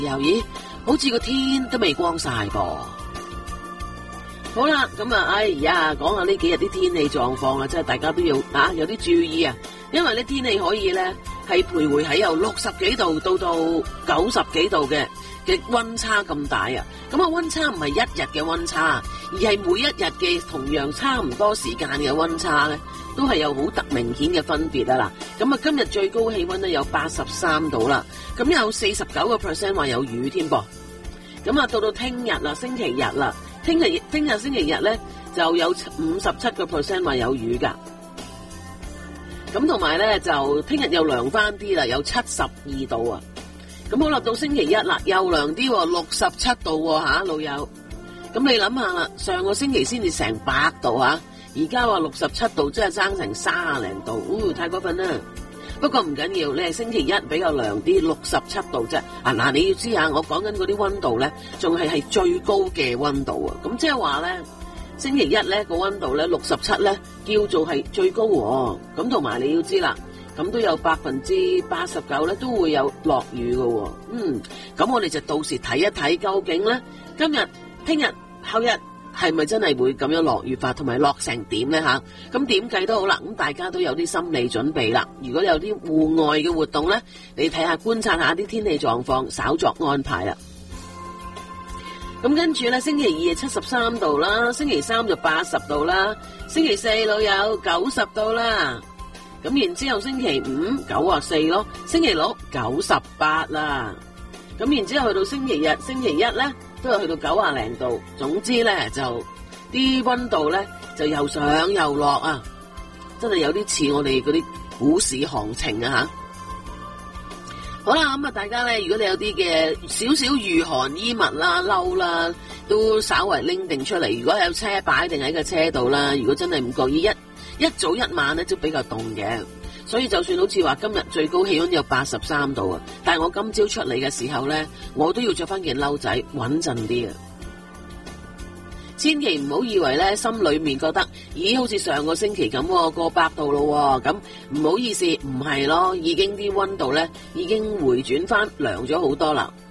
咦，好似個天都未光晒噃。好啦，咁啊，哎呀，講下呢幾日啲天氣狀況啊，真係大家都要有啲注意啊，因為咧天氣可以咧係徘徊喺由60幾度到90幾度嘅溫差咁大啊。咁啊，溫差唔係一日嘅溫差，而係每一日嘅同樣差唔多時間嘅溫差咧，都係有好明顯嘅分別啊嗱。咁啊，今日最高氣溫咧有83度啦，咁有49% 話有雨添噃。咁啊，到聽日啦，星期日啦。聽日星期日咧就有57% 話有雨噶，咁同埋咧就聽日又涼翻啲啦，有72度啊。咁好啦，到星期一啦又涼啲，67度吓，老友。咁你諗下啦，上個星期先至成100度吓，而家話67度，真係爭成30零度，太過分啦。不過唔緊要，你係星期一比較涼啲，67度啫。嗱，你要知下，我講緊嗰啲溫度咧，仲係最高嘅溫度啊。咁即係話咧，星期一咧個溫度咧67咧，叫做係最高喎。咁同埋你要知啦，咁都有89%咧都會有落雨喎。咁我哋就到時睇一睇究竟咧，今日、聽日、後日係咪真係會咁樣落雨法，同埋落成點咧吓？咁點計都好啦，咁大家都有啲心理準備啦。如果有啲戶外嘅活動咧，你睇下觀察下啲天氣狀況，稍作安排啦。咁跟住咧，星期二73度啦，星期三就80度啦，星期四老友90度啦。咁然之後星期五94咯，星期六98啦。咁然之後去到星期日、星期一咧，都有去到90零度。總之咧就啲溫度咧就又上又落啊，真係有啲似我哋嗰啲股市行情啊吓。好啦，咁啊大家咧，如果你有啲嘅少少御寒衣物啦、褸啦，都稍為拎定出嚟。如果有車擺定喺個車度啦，如果真係唔覺意一早一晚咧都比較凍嘅。所以就算好似話今日最高氣溫有83度啊，但係我今朝出嚟嘅時候咧，我都要着翻件褸仔穩陣啲啊！千祈唔好以為咧心裏面覺得，咦，好似上個星期咁過100度咯，咁唔好意思，唔係咯，已經啲溫度咧已經回轉翻涼咗好多啦。